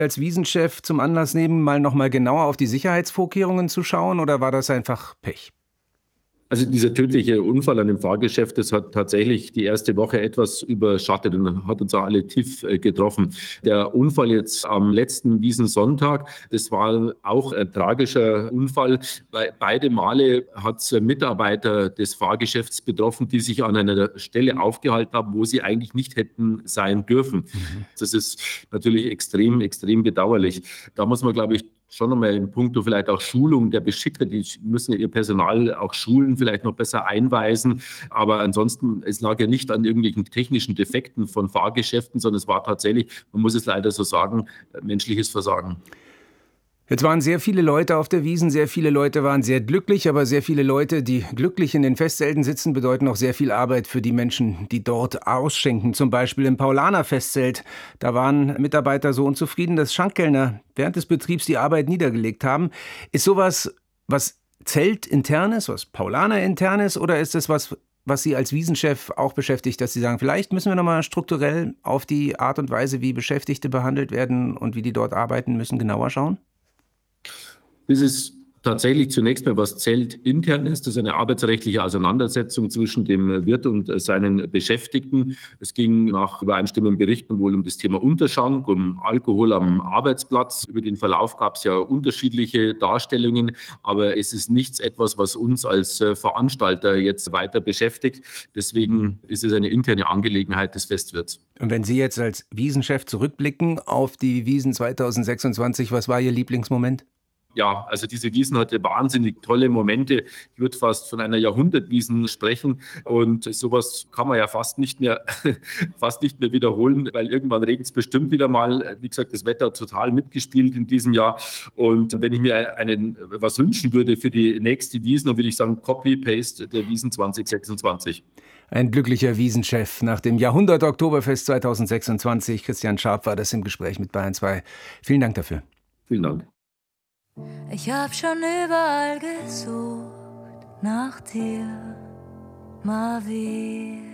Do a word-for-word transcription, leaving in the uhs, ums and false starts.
als Wiesenchef zum Anlass nehmen, mal noch mal genauer auf die Sicherheitsvorkehrungen zu schauen, oder war das einfach Pech? Also dieser tödliche Unfall an dem Fahrgeschäft, das hat tatsächlich die erste Woche etwas überschattet und hat uns auch alle tief äh, getroffen. Der Unfall jetzt am letzten Wiesnsonntag, das war auch ein tragischer Unfall, weil beide Male hat es Mitarbeiter des Fahrgeschäfts betroffen, die sich an einer Stelle aufgehalten haben, wo sie eigentlich nicht hätten sein dürfen. Mhm. Das ist natürlich extrem, extrem bedauerlich. Da muss man, glaube ich, schon nochmal in puncto vielleicht auch Schulung der Beschicker, die müssen ja ihr Personal auch schulen, vielleicht noch besser einweisen. Aber ansonsten, es lag ja nicht an irgendwelchen technischen Defekten von Fahrgeschäften, sondern es war tatsächlich, man muss es leider so sagen, menschliches Versagen. Jetzt waren sehr viele Leute auf der Wiesn, sehr viele Leute waren sehr glücklich, aber sehr viele Leute, die glücklich in den Festzelten sitzen, bedeuten auch sehr viel Arbeit für die Menschen, die dort ausschenken. Zum Beispiel im Paulaner-Festzelt. Da waren Mitarbeiter so unzufrieden, dass Schankkellner während des Betriebs die Arbeit niedergelegt haben. Ist sowas was Zeltinternes, was Paulaner-internes, oder ist das was, was Sie als Wiesenchef auch beschäftigt, dass Sie sagen, vielleicht müssen wir nochmal strukturell auf die Art und Weise, wie Beschäftigte behandelt werden und wie die dort arbeiten müssen, genauer schauen? Das ist tatsächlich zunächst mal was zeltintern ist. Das ist eine arbeitsrechtliche Auseinandersetzung zwischen dem Wirt und seinen Beschäftigten. Es ging nach übereinstimmenden Berichten wohl um das Thema Unterschank, um Alkohol am Arbeitsplatz. Über den Verlauf gab es ja unterschiedliche Darstellungen, aber es ist nichts etwas, was uns als Veranstalter jetzt weiter beschäftigt. Deswegen ist es eine interne Angelegenheit des Festwirts. Und wenn Sie jetzt als Wiesenchef zurückblicken auf die Wiesn zweitausendsechsundzwanzig, was war Ihr Lieblingsmoment? Ja, also diese Wiesn hatte wahnsinnig tolle Momente. Ich würde fast von einer Jahrhundertwiesn sprechen. Und sowas kann man ja fast nicht mehr, fast nicht mehr wiederholen, weil irgendwann regnet es bestimmt wieder mal. Wie gesagt, das Wetter hat total mitgespielt in diesem Jahr. Und wenn ich mir einen, was wünschen würde für die nächste Wiesn, dann würde ich sagen Copy-Paste der Wiesn zweitausendsechsundzwanzig. Ein glücklicher Wiesenchef nach dem Jahrhundert-Oktoberfest zweitausendsechsundzwanzig. Christian Scharp war das im Gespräch mit Bayern zwei. Vielen Dank dafür. Vielen Dank. Ich hab schon überall gesucht nach dir, mal wieder.